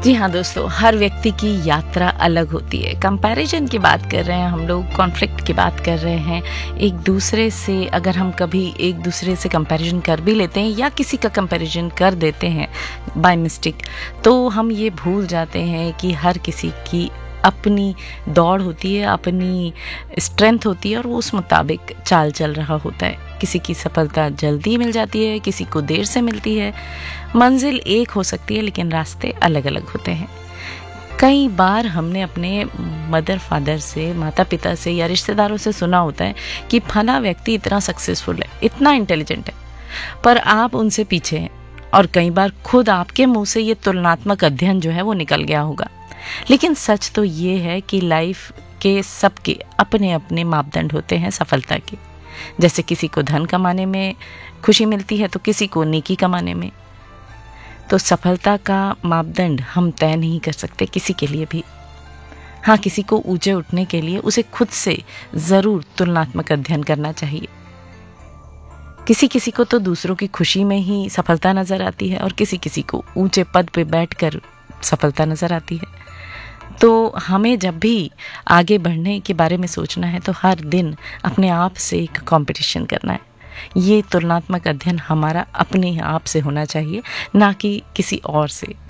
जी हाँ दोस्तों, हर व्यक्ति की यात्रा अलग होती है। कंपैरिजन की बात कर रहे हैं हम लोग, कॉन्फ्लिक्ट की बात कर रहे हैं। एक दूसरे से अगर हम कभी एक दूसरे से कंपैरिजन कर भी लेते हैं या किसी का कंपैरिजन कर देते हैं बाय मिस्टेक, तो हम ये भूल जाते हैं कि हर किसी की अपनी दौड़ होती है, अपनी स्ट्रेंथ होती है और वो उस मुताबिक चाल चल रहा होता है। किसी की सफलता जल्दी मिल जाती है, किसी को देर से मिलती है। मंजिल एक हो सकती है लेकिन रास्ते अलग अलग होते हैं। कई बार हमने अपने मदर फादर से, माता पिता से या रिश्तेदारों से सुना होता है कि फला व्यक्ति इतना सक्सेसफुल है, इतना इंटेलिजेंट है, पर आप उनसे पीछे हैं। और कई बार खुद आपके मुंह से ये तुलनात्मक अध्ययन जो है वो निकल गया होगा। लेकिन सच तो ये है कि लाइफ के सबके अपने अपने मापदंड होते हैं सफलता के। जैसे किसी को धन कमाने में खुशी मिलती है तो किसी को नेकी कमाने में। तो सफलता का मापदंड हम तय नहीं कर सकते किसी के लिए भी। हाँ, किसी को ऊंचे उठने के लिए उसे खुद से ज़रूर तुलनात्मक अध्ययन करना चाहिए। किसी किसी को तो दूसरों की खुशी में ही सफलता नज़र आती है और किसी किसी को ऊंचे पद पे बैठकर सफलता नज़र आती है। तो हमें जब भी आगे बढ़ने के बारे में सोचना है तो हर दिन अपने आप से एक कंपटीशन करना है। ये तुलनात्मक अध्ययन हमारा अपने आप से होना चाहिए, ना कि किसी और से।